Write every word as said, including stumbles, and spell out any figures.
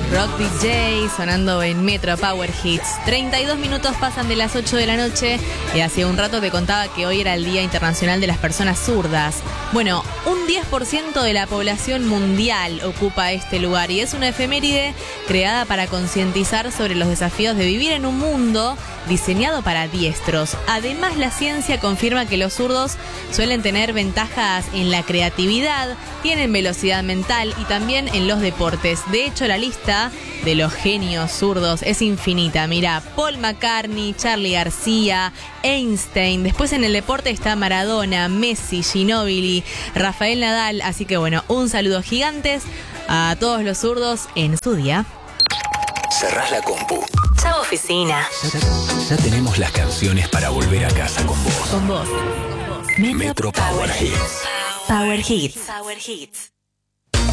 Rock D J sonando en Metro Power Hits. treinta y dos minutos pasan de las ocho de la noche y hace un rato te contaba que hoy era el Día Internacional de las Personas Zurdas. Bueno, un diez por ciento de la población mundial ocupa este lugar y es una efeméride creada para concientizar sobre los desafíos de vivir en un mundo diseñado para diestros. Además, la ciencia confirma que los zurdos suelen tener ventajas en la creatividad, tienen velocidad mental y también en los deportes. De hecho, la lista de los genios zurdos es infinita. Mira, Paul McCartney, Charly García, Einstein. Después en el deporte está Maradona, Messi, Ginóbili, Rafael Nadal. Así que bueno, un saludo gigantes a todos los zurdos en su día. Cerrás la compu. Chao oficina. Ya, ya tenemos las canciones para volver a casa con vos. Con vos. Metro, Metro Power Hits. Power Hits. Power Hits.